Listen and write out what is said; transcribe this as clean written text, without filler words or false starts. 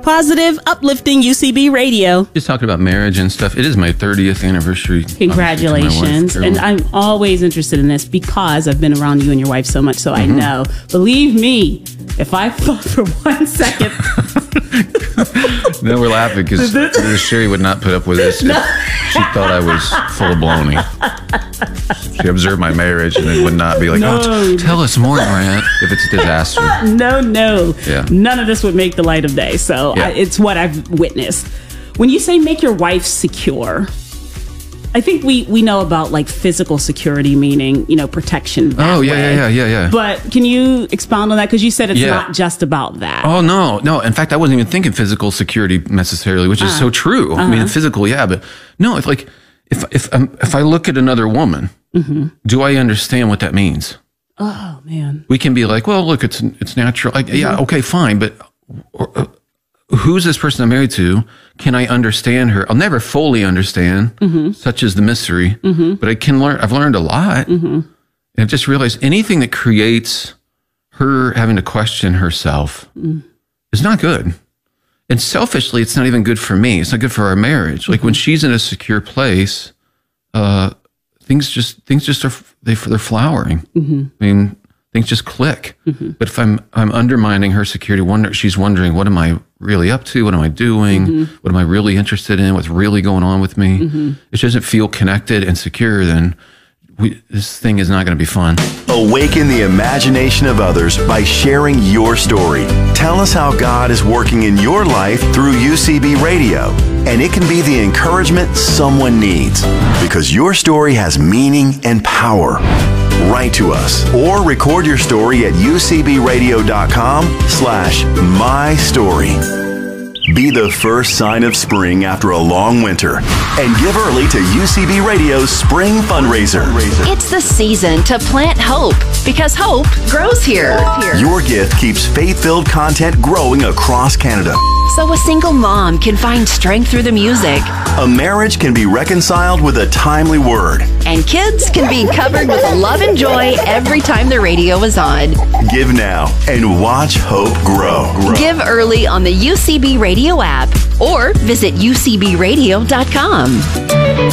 positive, uplifting UCB radio. Just talking about marriage and stuff. It is my 30th anniversary. Congratulations. And I'm always interested in this because I've been around you and your wife so much, so I know. Believe me, if I thought for 1 second... No, we're laughing because Sherry would not put up with this. No. She thought I was full of baloney. She observed my marriage and it would not be like, tell us more, Grant, if it's a disaster. No. Yeah. None of this would make the light of day. So it's what I've witnessed. When you say make your wife secure, I think we know about like physical security, meaning, protection. Yeah. But can you expound on that? Because you said it's not just about that. Oh, no. In fact, I wasn't even thinking physical security necessarily, which is so true. I mean, physical, but no, it's like if I look at another woman, do I understand what that means? Oh, man. We can be like, well, look, it's natural. Like, yeah, okay, fine. But who's this person I'm married to? Can I understand her? I'll never fully understand, such as the mystery, but I can learn. I've learned a lot. And I've just realized anything that creates her having to question herself is not good. And selfishly, it's not even good for me. It's not good for our marriage. Like when she's in a secure place, things just are, they're flowering. I mean, things just click. But if I'm undermining her security, she's wondering, what am I really up to? What am I doing? What am I really interested in? What's really going on with me? If she doesn't feel connected and secure, then this thing is not going to be fun. Awaken the imagination of others by sharing your story. Tell us how God is working in your life through UCB Radio. And it can be the encouragement someone needs because your story has meaning and power. Write to us or record your story at ucbradio.com/mystory. Be the first sign of spring after a long winter and give early to UCB Radio's Spring Fundraiser. It's the season to plant hope because hope grows here. Your gift keeps faith-filled content growing across Canada. So a single mom can find strength through the music. A marriage can be reconciled with a timely word. And kids can be covered with love and joy every time the radio is on. Give now and watch hope grow. Give early on the UCB Radio app or visit ucbradio.com.